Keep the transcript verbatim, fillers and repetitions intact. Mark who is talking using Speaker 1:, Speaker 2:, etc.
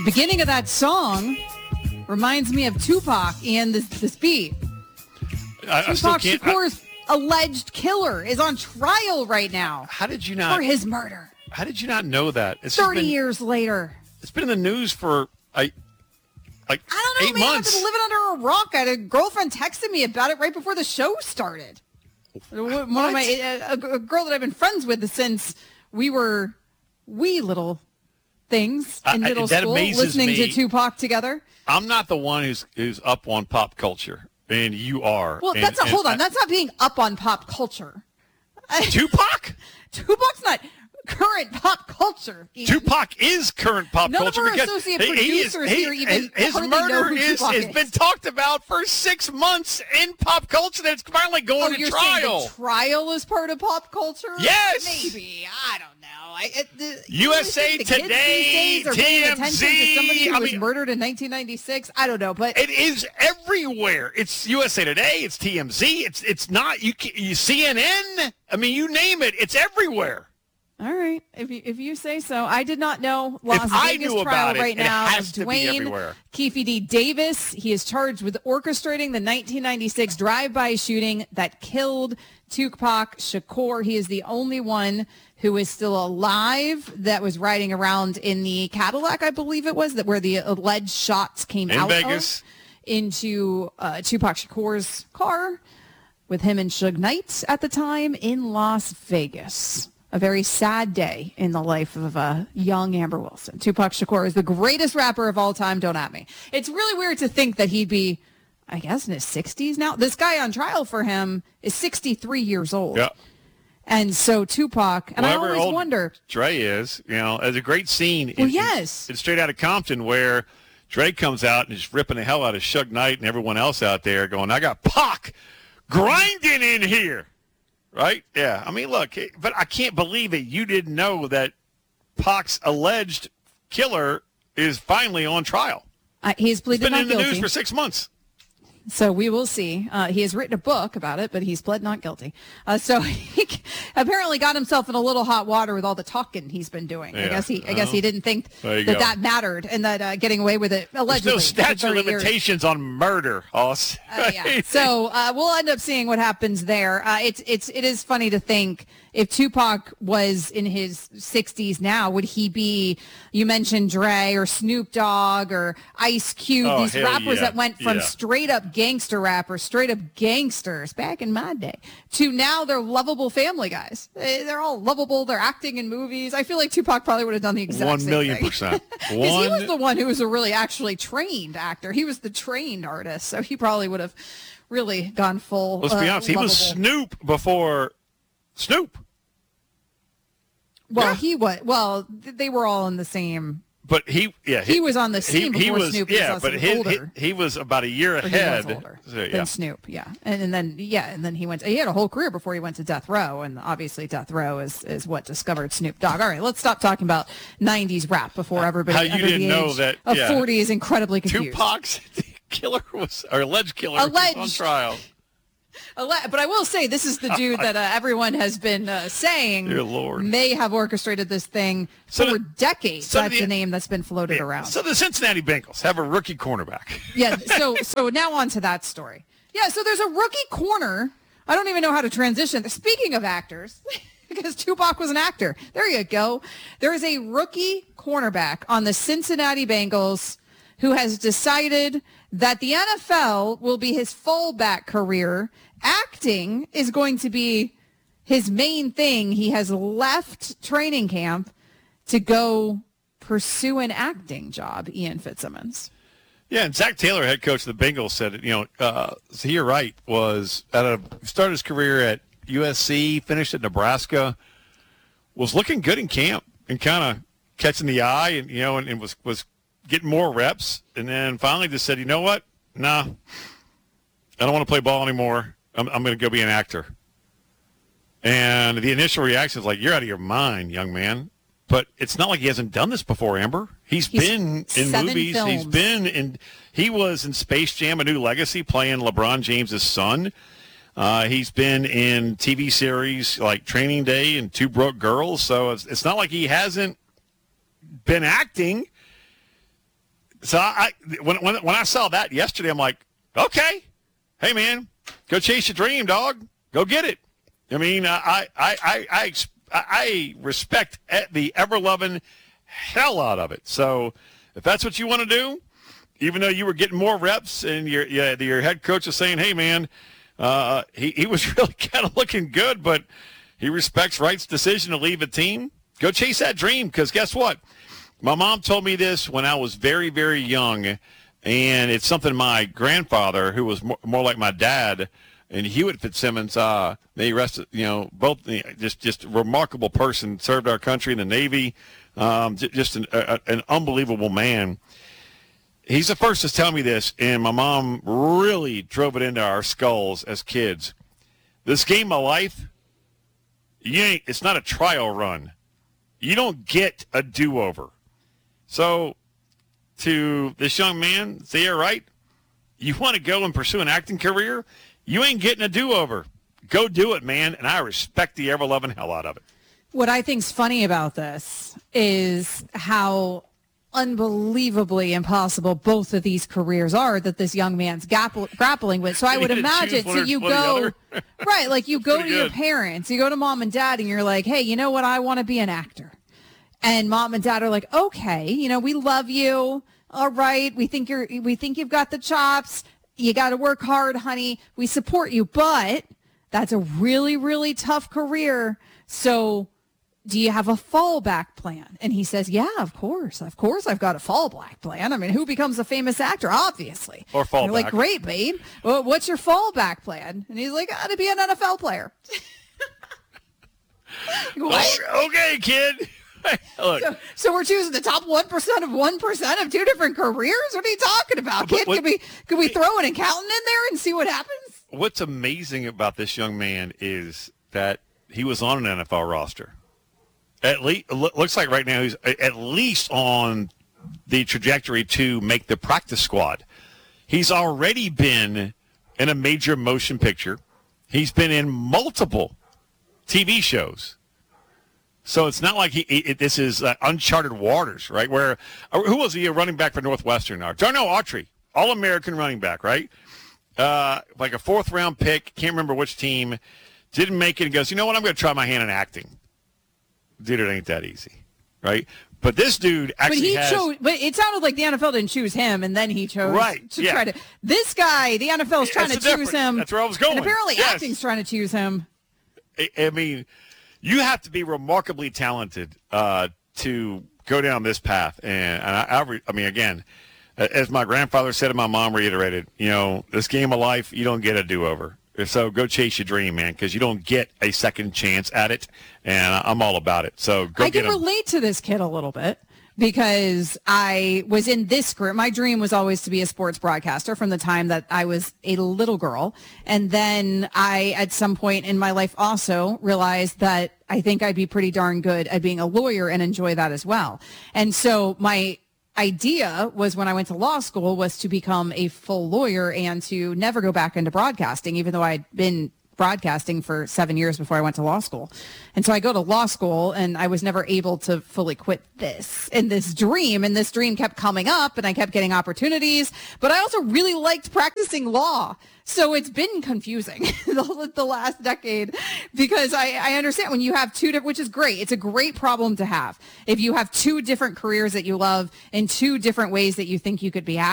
Speaker 1: beginning of that song reminds me of Tupac and this, this beat.
Speaker 2: I, I still
Speaker 1: Tupac
Speaker 2: can't.
Speaker 1: Shakur's I, alleged killer is on trial right now.
Speaker 2: How did you not?
Speaker 1: For his murder.
Speaker 2: How did you not know that? It's
Speaker 1: thirty
Speaker 2: been,
Speaker 1: years later.
Speaker 2: It's been in the news for I, like
Speaker 1: I don't know,
Speaker 2: eight
Speaker 1: man.
Speaker 2: months.
Speaker 1: I've been living under a rock. I had a girlfriend texting me about it right before the show started. One of my a, a girl that I've been friends with since we were wee little things in
Speaker 2: I,
Speaker 1: middle
Speaker 2: that
Speaker 1: school,
Speaker 2: amazes
Speaker 1: listening
Speaker 2: me.
Speaker 1: to Tupac together.
Speaker 2: I'm not the one who's who's up on pop culture, and you are.
Speaker 1: Well,
Speaker 2: and,
Speaker 1: that's not.
Speaker 2: and
Speaker 1: Hold on,
Speaker 2: I,
Speaker 1: that's not being up on pop culture.
Speaker 2: Tupac.
Speaker 1: Tupac's not current pop culture. Ian.
Speaker 2: Tupac is current pop
Speaker 1: None
Speaker 2: culture
Speaker 1: of our
Speaker 2: because
Speaker 1: associate
Speaker 2: he, he is,
Speaker 1: producers
Speaker 2: he,
Speaker 1: here even
Speaker 2: his, his
Speaker 1: hardly know
Speaker 2: murder
Speaker 1: who
Speaker 2: is
Speaker 1: Tupac
Speaker 2: has
Speaker 1: is.
Speaker 2: been talked about for six months in pop culture. That it's finally going
Speaker 1: Oh,
Speaker 2: to
Speaker 1: you're
Speaker 2: trial.
Speaker 1: saying the trial is part of pop culture?
Speaker 2: Yes.
Speaker 1: Maybe. I don't know. I, it, the,
Speaker 2: U S A
Speaker 1: you think the kids
Speaker 2: Today,
Speaker 1: these days are paying
Speaker 2: T M
Speaker 1: attention
Speaker 2: Z,
Speaker 1: to somebody who
Speaker 2: I
Speaker 1: was
Speaker 2: mean-
Speaker 1: murdered in nineteen ninety-six. I don't know, but
Speaker 2: It is everywhere. It's U S A Today. It's T M Z. It's it's not you. ca- You C N N. I mean, you name it. It's everywhere.
Speaker 1: all right. If you if you say so, I did not know Las
Speaker 2: If I
Speaker 1: Vegas
Speaker 2: knew
Speaker 1: trial
Speaker 2: about it,
Speaker 1: right
Speaker 2: it
Speaker 1: now.
Speaker 2: has
Speaker 1: of
Speaker 2: to be
Speaker 1: Dwayne
Speaker 2: everywhere.
Speaker 1: Keefe D. Davis. He is charged with orchestrating the nineteen ninety-six drive-by shooting that killed Tupac Shakur. He is the only one who is still alive that was riding around in the Cadillac, I believe it was, that where the alleged shots came
Speaker 2: In
Speaker 1: out
Speaker 2: Vegas.
Speaker 1: of into uh, Tupac Shakur's car with him and Suge Knight at the time in Las Vegas. A very sad day in the life of uh, young Amber Wilson. Tupac Shakur is the greatest rapper of all time. Don't at me. It's really weird to think that he'd be, I guess, in his sixties now. This guy on trial for him is sixty-three years old.
Speaker 2: Yeah.
Speaker 1: And so Tupac, and
Speaker 2: Whatever
Speaker 1: I always
Speaker 2: old
Speaker 1: wonder.
Speaker 2: Dre is, you know, as a great scene.
Speaker 1: Well,
Speaker 2: in,
Speaker 1: yes.
Speaker 2: in, in Straight Outta Compton, where Dre comes out and is ripping the hell out of Suge Knight and everyone else out there, going, "I got Pac grinding in here." Right? Yeah. I mean, look, but I can't believe it. You didn't know that Pac's alleged killer is finally on trial.
Speaker 1: Uh, he's
Speaker 2: It's
Speaker 1: pleaded
Speaker 2: been
Speaker 1: not
Speaker 2: in the
Speaker 1: guilty.
Speaker 2: news for six months.
Speaker 1: So we will see. Uh, he has written a book about it, but he's pled not guilty. Uh, so he apparently got himself in a little hot water with all the talking he's been doing. I
Speaker 2: Yeah.
Speaker 1: guess he, I guess he didn't think
Speaker 2: There you
Speaker 1: that
Speaker 2: go.
Speaker 1: that mattered, and that uh, getting away with it
Speaker 2: There's
Speaker 1: allegedly.
Speaker 2: no
Speaker 1: for
Speaker 2: statute of
Speaker 1: thirty years.
Speaker 2: limitations on murder, Hoss.
Speaker 1: Uh, yeah. So uh, we'll end up seeing what happens there. Uh, it's it's it is funny to think if Tupac was in his sixties now, would he be? You mentioned Dre or Snoop Dogg or Ice Cube,
Speaker 2: Oh,
Speaker 1: these
Speaker 2: hell
Speaker 1: rappers
Speaker 2: yeah.
Speaker 1: that went from
Speaker 2: Yeah.
Speaker 1: straight up gangster rappers, straight up gangsters back in my day, to now they're lovable family guys. They- They're all lovable. They're acting in movies. I feel like Tupac probably would have done the exact
Speaker 2: One
Speaker 1: same
Speaker 2: million
Speaker 1: thing.
Speaker 2: percent.
Speaker 1: Because he was
Speaker 2: One.
Speaker 1: the one who was a really actually trained actor. He was the trained artist, so he probably would have really gone full.
Speaker 2: Let's be
Speaker 1: uh,
Speaker 2: honest. He was
Speaker 1: lovable.
Speaker 2: Snoop before Snoop.
Speaker 1: Well,
Speaker 2: Yeah.
Speaker 1: he was. Well, th- they were all in the same.
Speaker 2: But he, yeah,
Speaker 1: He was on the scene
Speaker 2: he, he
Speaker 1: before
Speaker 2: was,
Speaker 1: Snoop. He was
Speaker 2: Yeah,
Speaker 1: also
Speaker 2: but his, he,
Speaker 1: older.
Speaker 2: he was about a year
Speaker 1: Or he
Speaker 2: ahead.
Speaker 1: was older
Speaker 2: So, yeah.
Speaker 1: than Snoop, yeah, and, and then yeah, and then he went. He had a whole career before he went to Death Row, and obviously Death Row is, is what discovered Snoop Dogg. All right, let's stop talking about nineties rap before everybody
Speaker 2: How you
Speaker 1: under
Speaker 2: didn't
Speaker 1: the
Speaker 2: know
Speaker 1: age
Speaker 2: that-
Speaker 1: of
Speaker 2: yeah.
Speaker 1: forty is incredibly confused.
Speaker 2: Tupac's killer was, or alleged killer
Speaker 1: Alleged.
Speaker 2: was on trial.
Speaker 1: But I will say this is the dude that uh, everyone has been uh, saying
Speaker 2: Dear Lord.
Speaker 1: may have orchestrated this thing
Speaker 2: So
Speaker 1: for
Speaker 2: the-
Speaker 1: decades.
Speaker 2: so
Speaker 1: That's
Speaker 2: the-
Speaker 1: the name that's been floated
Speaker 2: Yeah.
Speaker 1: around.
Speaker 2: So the Cincinnati Bengals have a rookie cornerback.
Speaker 1: Yeah. So so now on to that story. Yeah. So there's a rookie corner. I don't even know how to transition. Speaking of actors, because Tupac was an actor. There you go. There is a rookie cornerback on the Cincinnati Bengals who has decided that the N F L will be his fallback career. Acting is going to be his main thing. He has left training camp to go pursue an acting job, Ian Fitzsimmons.
Speaker 2: Yeah, and Zach Taylor, head coach of the Bengals, said, you know, uh, Zahir Wright was at a started his career at U S C, finished at Nebraska, was looking good in camp and kind of catching the eye, and you know, and, and was was getting more reps, and then finally just said, you know what, nah, I don't want to play ball anymore. I'm, I'm going to go be an actor. And the initial reaction is like, you're out of your mind, young man. But it's not like he hasn't done this before, Amber. He's,
Speaker 1: He's
Speaker 2: been in
Speaker 1: seven
Speaker 2: movies.
Speaker 1: films.
Speaker 2: He's been in. He was in Space Jam: A New Legacy, playing LeBron James's son. Uh, he's been in T V series like Training Day and Two Broke Girls. So it's, it's not like he hasn't been acting. So I, when, when, when I saw that yesterday, I'm like, okay, hey, man, go chase your dream, dog. Go get it. I mean, I, I, I, I, I respect the ever-loving hell out of it. So if that's what you want to do, even though you were getting more reps and your, yeah, your head coach is saying, hey, man, uh, he, he was really kind of looking good, but he respects Wright's decision to leave a team. Go chase that dream, because guess what? My mom told me this when I was very, very young, and it's something my grandfather, who was more, more like my dad, and Hewitt Fitzsimmons, uh, they rested, you know, both just just a remarkable person, served our country in the Navy, um, just an, a, an unbelievable man. He's the first to tell me this, and my mom really drove it into our skulls as kids. This game of life, you ain't, it's not a trial run. You don't get a do-over. So to this young man, Thea Wright, you want to go and pursue an acting career? You ain't getting a do-over. Go do it, man, and I respect the ever-loving hell out of it.
Speaker 1: What I think's funny about this is how unbelievably impossible both of these careers are that this young man's gappl- grappling with. So I would imagine, so you go, right, like you go to your parents, you go to mom and dad, and you're like, hey, you know what, I want to be an actor. And mom and dad are like, okay, you know, we love you. All right, we think you're, we think you've got the chops. You got to work hard, honey. We support you, but that's a really, really tough career. So do you have a fallback plan? And he says, yeah, of course. Of course I've got a fallback plan. I mean, who becomes a famous actor? Obviously.
Speaker 2: Or fallback.
Speaker 1: You're like, great, babe. Well, what's your fallback plan? And he's like, oh, to be an N F L player. What?
Speaker 2: Okay, kid. Look.
Speaker 1: So, so we're choosing the top one percent of one percent of two different careers? What are you talking about, kid?
Speaker 2: What,
Speaker 1: could we could we throw an accountant in there and see what happens?
Speaker 2: What's amazing about this young man is that he was on an N F L roster. At least, looks like right now he's at least on the trajectory to make the practice squad. He's already been in a major motion picture. He's been in multiple T V shows. So it's not like he, he this is uh, uncharted waters, right? Where uh, who was he a running back for Northwestern? Now, Darnell Autry, All-American running back, right? Uh, like a fourth round pick, can't remember which team, didn't make it. And goes, you know what? I'm going to try my hand in acting. Dude, it ain't that easy, right? But this dude actually
Speaker 1: but he
Speaker 2: has,
Speaker 1: chose. But it sounded like the N F L didn't choose him, and then he chose
Speaker 2: right,
Speaker 1: to
Speaker 2: yeah.
Speaker 1: try to. This guy, the N F L is trying
Speaker 2: That's
Speaker 1: to choose him.
Speaker 2: That's where I was going.
Speaker 1: And apparently,
Speaker 2: yes.
Speaker 1: acting's trying to choose him.
Speaker 2: I, I mean, you have to be remarkably talented uh, to go down this path. And, and I, I, re, I mean, again, as my grandfather said and my mom reiterated, you know, this game of life, you don't get a do-over. So go chase your dream, man, because you don't get a second chance at it, and I'm all about it. So go
Speaker 1: I
Speaker 2: get
Speaker 1: can
Speaker 2: him.
Speaker 1: relate to this kid a little bit because I was in this group. My dream was always to be a sports broadcaster from the time that I was a little girl. And then I, at some point in my life, also realized that I think I'd be pretty darn good at being a lawyer and enjoy that as well. And so my idea was when I went to law school was to become a full lawyer and to never go back into broadcasting, even though I'd been broadcasting for seven years before I went to law school. And so I go to law school and I was never able to fully quit this and this dream. And this dream kept coming up and I kept getting opportunities, but I also really liked practicing law. So it's been confusing the, the last decade because I, I understand when you have two different, which is great. It's a great problem to have. If you have two different careers that you love in two different ways that you think you could be happy.